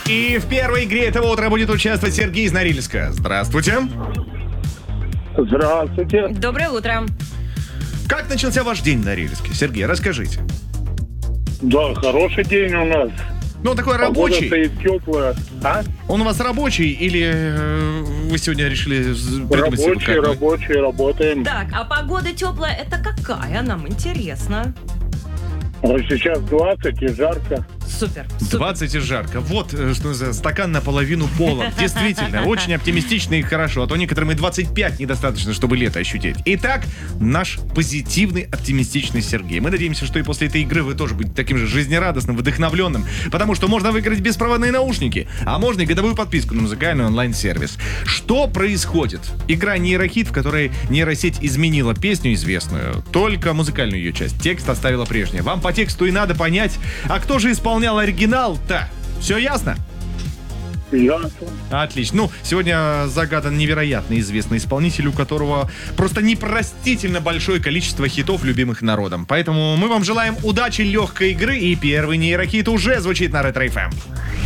И в первой игре этого утра будет участвовать Сергей из Норильска. Здравствуйте. Здравствуйте. Доброе утро. Как начался ваш день в Норильске? Сергей, расскажите. Да, хороший день у нас. Ну, он такой Погода рабочий. стоит теплая. А? Он у вас рабочий или вы сегодня решили придумать себе выходной? Рабочий, работаем. Так, а погода теплая, это какая? Нам интересно. Вот сейчас 20 и жарко. Супер. 20 и жарко. Вот, что за стакан наполовину полон. Действительно, очень оптимистично и хорошо. А то некоторым и 25 недостаточно, чтобы лето ощутить. Итак, наш позитивный, оптимистичный Сергей. Мы надеемся, что и после этой игры вы тоже будете таким же жизнерадостным, вдохновленным. Потому что можно выиграть беспроводные наушники, а можно и годовую подписку на музыкальный онлайн-сервис. Что происходит? Игра нейрохит, в которой нейросеть изменила песню известную, только музыкальную ее часть. Текст оставила прежнее. Вам по тексту и надо понять, а кто же исполнял оригинал-то? Все ясно? Ясно. Отлично. Ну, сегодня загадан невероятно известный исполнитель, у которого просто непростительно большое количество хитов, любимых народом. Поэтому мы вам желаем удачи, легкой игры, и первый нейрохит уже звучит на Ретро FM.